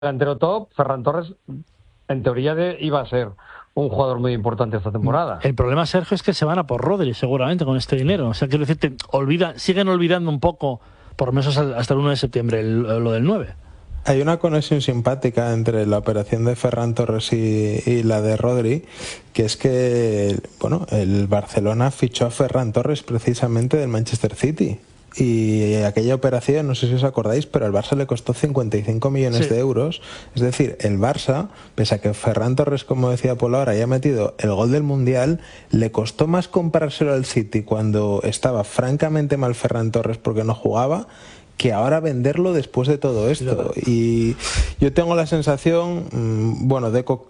delantero top, Ferran Torres, en teoría, iba a ser un jugador muy importante esta temporada. El problema, Sergio, es que se van a por Rodri, seguramente, con este dinero. O sea, quiero decirte, siguen olvidando un poco, por lo menos hasta el 1 de septiembre, lo del 9. Hay una conexión simpática entre la operación de Ferran Torres y la de Rodri, que es que, bueno, el Barcelona fichó a Ferran Torres precisamente del Manchester City. Y aquella operación, no sé si os acordáis, pero al Barça le costó 55 millones de euros. Es decir, el Barça, pese a que Ferran Torres, como decía Paul ahora, haya metido el gol del Mundial, le costó más comprárselo al City cuando estaba francamente mal Ferran Torres porque no jugaba, que ahora venderlo después de todo esto. Y yo tengo la sensación, bueno, Deco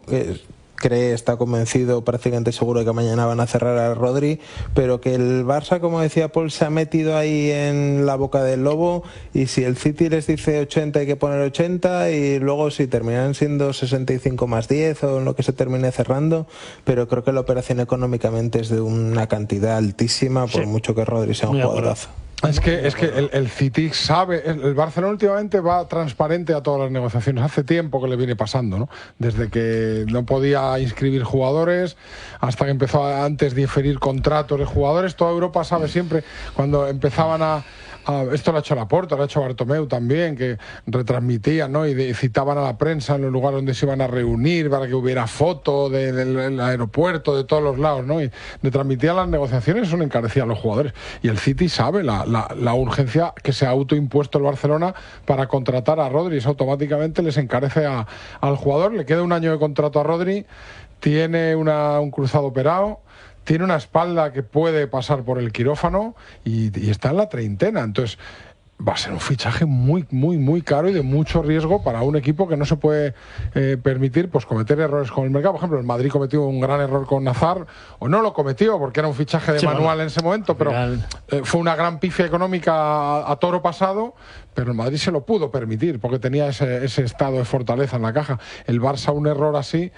está convencido, prácticamente seguro de que mañana van a cerrar a Rodri, pero que el Barça, como decía Paul, se ha metido ahí en la boca del lobo, y si el City les dice 80 hay que poner 80, y luego si terminan siendo 65 más 10 o lo que se termine cerrando, pero creo que la operación económicamente es de una cantidad altísima, por mucho que Rodri sea un jugadorazo. Es que el City sabe, el Barcelona últimamente va transparente a todas las negociaciones. Hace tiempo que le viene pasando, ¿no? Desde que no podía inscribir jugadores hasta que empezó antes diferir contratos de jugadores. Toda Europa sabe siempre cuando empezaban esto lo ha hecho Laporta, lo ha hecho Bartomeu también, que retransmitían, ¿no? Y citaban a la prensa en los lugares donde se iban a reunir para que hubiera foto del aeropuerto, de todos los lados, ¿no? Y retransmitían las negociaciones, eso le encarecía a los jugadores. Y el City sabe la urgencia que se ha autoimpuesto el Barcelona para contratar a Rodri. Eso automáticamente les encarece al jugador. Le queda un año de contrato a Rodri, tiene un cruzado operado, tiene una espalda que puede pasar por el quirófano y está en la treintena. Entonces va a ser un fichaje muy, muy, muy caro y de mucho riesgo para un equipo que no se puede permitir pues cometer errores con el mercado. Por ejemplo, el Madrid cometió un gran error con Hazard, o no lo cometió porque era un fichaje de manual en ese momento, pero fue una gran pifia económica a toro pasado, pero el Madrid se lo pudo permitir porque tenía ese estado de fortaleza en la caja. El Barça, un error así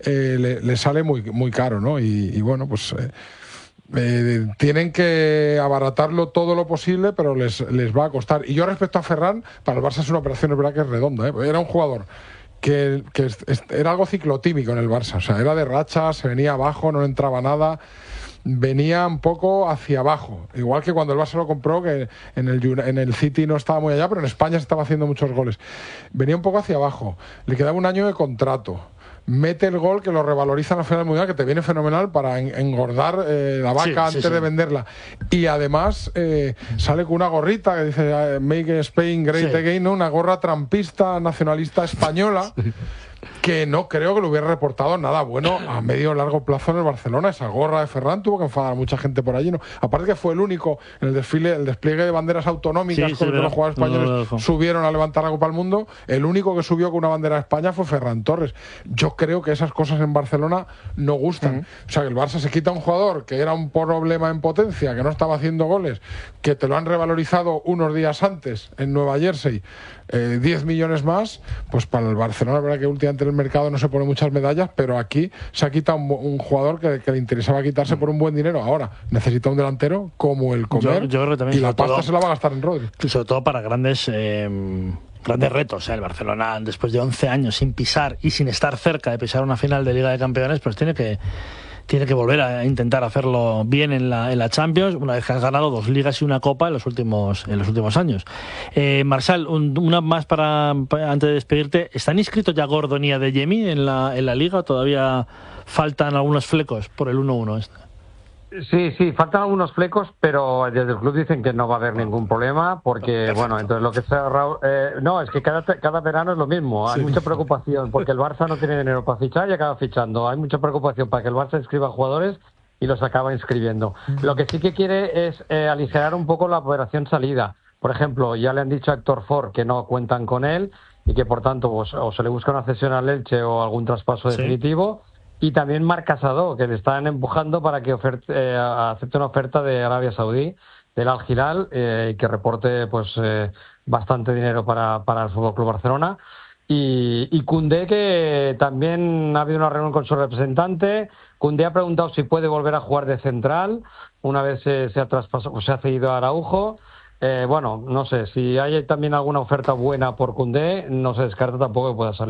le sale muy, muy caro, ¿no? Y bueno, pues tienen que abaratarlo todo lo posible, pero les va a costar. Y yo, respecto a Ferran, para el Barça es una operación, es verdad que es redonda, ¿eh? Era un jugador que era algo ciclotímico en el Barça, o sea, era de racha, se venía abajo, no entraba nada, venía un poco hacia abajo, igual que cuando el Barça lo compró, que en el City no estaba muy allá, pero en España se estaba haciendo muchos goles. Venía un poco hacia abajo, le quedaba un año de contrato, mete el gol que lo revaloriza en la final del Mundial, que te viene fenomenal para engordar la vaca antes de venderla. Y además sale con una gorrita que dice Make Spain Great Again, ¿no? Una gorra trampista, nacionalista española, que no creo que le hubiera reportado nada bueno a medio o largo plazo en el Barcelona. Esa gorra de Ferran tuvo que enfadar a mucha gente por allí, ¿no? Aparte que fue el único en el despliegue de banderas autonómicas con el que los jugadores españoles subieron a levantar la Copa del Mundo. El único que subió con una bandera de España fue Ferran Torres. Yo creo que esas cosas en Barcelona no gustan. O sea, que el Barça se quita a un jugador que era un problema en potencia, que no estaba haciendo goles, que te lo han revalorizado unos días antes en Nueva Jersey, 10 millones más, pues para el Barcelona, la verdad que últimamente en el mercado no se pone muchas medallas, pero aquí se ha quitado un jugador que le interesaba quitarse por un buen dinero. Ahora necesita un delantero como el Comer, yo creo que también, y la pasta se la va a gastar en Rodri. Sobre todo para grandes retos. El Barcelona, después de 11 años sin pisar y sin estar cerca de pisar una final de Liga de Campeones, pues tiene que volver a intentar hacerlo bien en la Champions, una vez que has ganado 2 ligas y una copa en los últimos años. Marçal, una más para antes de despedirte. ¿Están inscritos ya Gordon y Adeyemi en la liga? ¿Todavía faltan algunos flecos por el 1-1? Sí, faltan algunos flecos, pero desde el club dicen que no va a haber ningún problema, porque, bueno, entonces lo que se ha ahorrado... no, es que cada verano es lo mismo. Hay mucha preocupación, porque el Barça no tiene dinero para fichar y acaba fichando. Hay mucha preocupación para que el Barça inscriba jugadores y los acaba inscribiendo. Lo que sí que quiere es aligerar un poco la operación salida. Por ejemplo, ya le han dicho a Héctor Ford que no cuentan con él y que, por tanto, pues, o se le busca una cesión al Elche o algún traspaso definitivo. Y también Marc Casado, que le están empujando para que acepte una oferta de Arabia Saudí, del Al Hilal, y que reporte pues bastante dinero para el FC Barcelona. Y Koundé, que también ha habido una reunión con su representante. Koundé ha preguntado si puede volver a jugar de central una vez se ha traspasado, se ha cedido a Araujo. bueno, no sé, si hay también alguna oferta buena por Koundé, no se descarta tampoco que pueda salir.